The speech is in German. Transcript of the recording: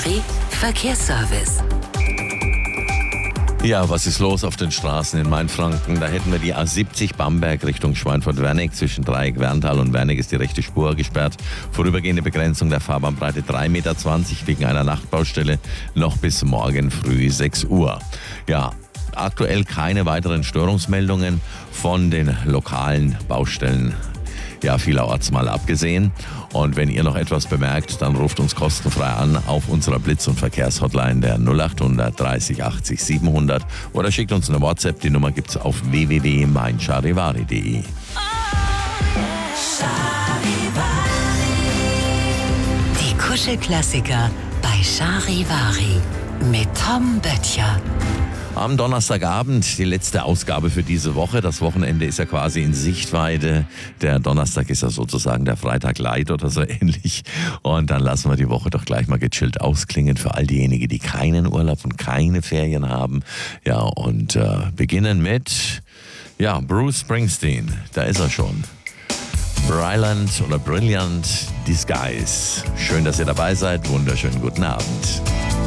Charivari Verkehrsservice. Ja, was ist los auf den Straßen in Mainfranken? Da hätten wir die A70 Bamberg Richtung Schweinfurt-Wernig. Zwischen Dreieck Werntal und Wernig ist die rechte Spur gesperrt. Vorübergehende Begrenzung der Fahrbahnbreite 3,20 Meter wegen einer Nachtbaustelle noch bis morgen früh 6 Uhr. Ja, aktuell keine weiteren Störungsmeldungen von den lokalen Baustellen. Ja, vielerorts mal abgesehen. Und wenn ihr noch etwas bemerkt, dann ruft uns kostenfrei an auf unserer Blitz- und Verkehrshotline der 0800 30 80 700 oder schickt uns eine WhatsApp. Die Nummer gibt's auf www.meincharivari.de. Die Kuschelklassiker bei Charivari mit Tom Böttcher. Am Donnerstagabend die letzte Ausgabe für diese Woche. Das Wochenende ist ja quasi in Sichtweite. Der Donnerstag ist ja sozusagen der Freitag Light oder so ähnlich. Und dann lassen wir die Woche doch gleich mal gechillt ausklingen für all diejenigen, die keinen Urlaub und keine Ferien haben. Ja, und beginnen mit Bruce Springsteen. Da ist er schon. Brilliant Disguise. Schön, dass ihr dabei seid. Wunderschönen guten Abend.